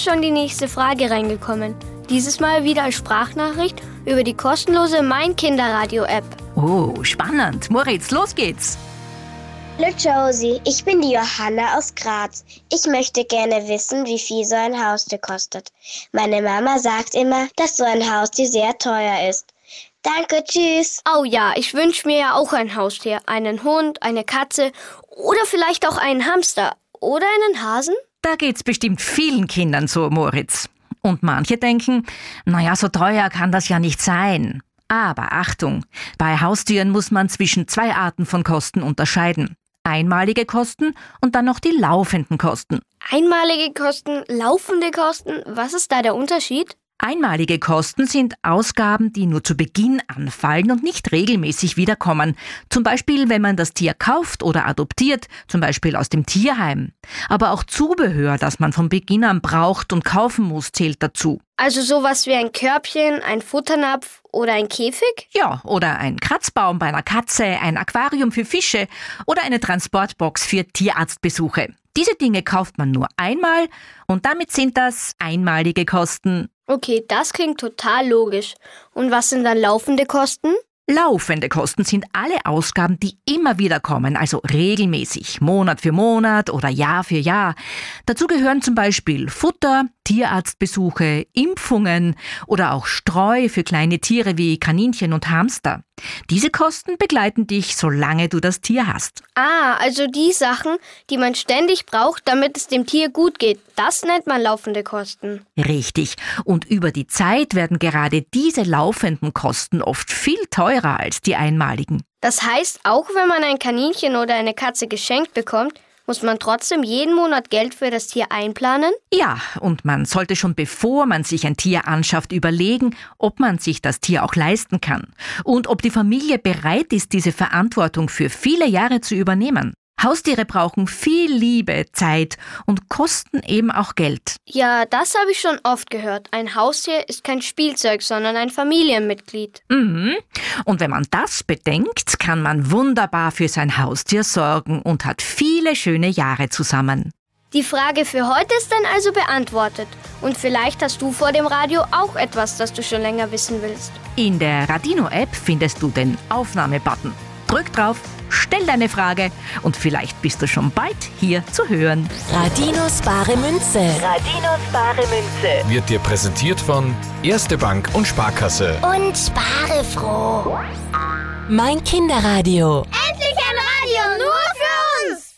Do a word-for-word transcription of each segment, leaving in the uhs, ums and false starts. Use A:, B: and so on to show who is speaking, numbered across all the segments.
A: schon die nächste Frage reingekommen. Dieses Mal wieder als Sprachnachricht über die kostenlose Mein Kinderradio-App.
B: Oh, spannend. Moritz, los geht's.
C: Hallo Josie, ich bin die Johanna aus Graz. Ich möchte gerne wissen, wie viel so ein Haustier kostet. Meine Mama sagt immer, dass so ein Haustier sehr teuer ist. Danke, tschüss.
A: Oh ja, ich wünsche mir ja auch ein Haustier. Einen Hund, eine Katze oder vielleicht auch einen Hamster. Oder einen Hasen?
B: Da geht's bestimmt vielen Kindern so, Moritz. Und manche denken, naja, so teuer kann das ja nicht sein. Aber Achtung, bei Haustieren muss man zwischen zwei Arten von Kosten unterscheiden. Einmalige Kosten und dann noch die laufenden Kosten.
A: Einmalige Kosten, laufende Kosten, was ist da der Unterschied?
B: Einmalige Kosten sind Ausgaben, die nur zu Beginn anfallen und nicht regelmäßig wiederkommen. Zum Beispiel, wenn man das Tier kauft oder adoptiert, zum Beispiel aus dem Tierheim. Aber auch Zubehör, das man von Beginn an braucht und kaufen muss, zählt dazu.
A: Also sowas wie ein Körbchen, ein Futternapf oder ein Käfig?
B: Ja, oder ein Kratzbaum bei einer Katze, ein Aquarium für Fische oder eine Transportbox für Tierarztbesuche. Diese Dinge kauft man nur einmal und damit sind das einmalige Kosten.
A: Okay, das klingt total logisch. Und was sind dann laufende Kosten?
B: Laufende Kosten sind alle Ausgaben, die immer wieder kommen, also regelmäßig, Monat für Monat oder Jahr für Jahr. Dazu gehören zum Beispiel Futter, Tierarztbesuche, Impfungen oder auch Streu für kleine Tiere wie Kaninchen und Hamster. Diese Kosten begleiten dich, solange du das Tier hast.
A: Ah, also die Sachen, die man ständig braucht, damit es dem Tier gut geht. Das nennt man laufende Kosten.
B: Richtig. Und über die Zeit werden gerade diese laufenden Kosten oft viel teurer als die einmaligen.
A: Das heißt, auch wenn man ein Kaninchen oder eine Katze geschenkt bekommt, muss man trotzdem jeden Monat Geld für das Tier einplanen?
B: Ja, und man sollte schon bevor man sich ein Tier anschafft überlegen, ob man sich das Tier auch leisten kann und ob die Familie bereit ist, diese Verantwortung für viele Jahre zu übernehmen. Haustiere brauchen viel Liebe, Zeit und kosten eben auch Geld.
A: Ja, das habe ich schon oft gehört. Ein Haustier ist kein Spielzeug, sondern ein Familienmitglied.
B: Mhm. Und wenn man das bedenkt, kann man wunderbar für sein Haustier sorgen und hat viele schöne Jahre zusammen.
A: Die Frage für heute ist dann also beantwortet. Und vielleicht hast du vor dem Radio auch etwas, das du schon länger wissen willst.
B: In der Radino-App findest du den Aufnahme-Button. Drück drauf, stell deine Frage und vielleicht bist du schon bald hier zu hören.
D: Radinos bare Münze.
E: Radinos bare Münze
F: wird dir präsentiert von Erste Bank und Sparkasse.
C: Und spare froh.
D: Mein Kinderradio.
C: Endlich ein Radio nur für uns.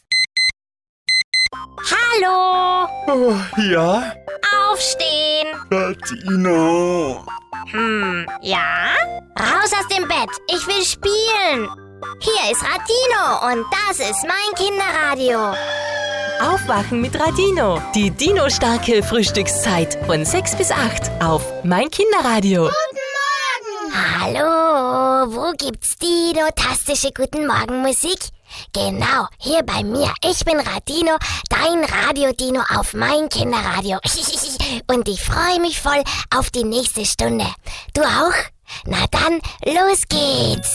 C: Hallo.
G: Oh, ja?
C: Aufstehen.
G: Radino.
C: Hm, ja? Raus aus dem Bett. Ich will spielen. Hier ist Radino und das ist mein Kinderradio.
D: Aufwachen mit Radino. Die Dino-starke Frühstückszeit von sechs bis acht auf Mein Kinderradio.
C: Guten Morgen. Hallo, wo gibt's Dino-tastische Guten Morgen Musik? Genau, hier bei mir. Ich bin Radino, dein Radio-Dino auf Mein Kinderradio. Und ich freue mich voll auf die nächste Stunde. Du auch? Na dann, los geht's.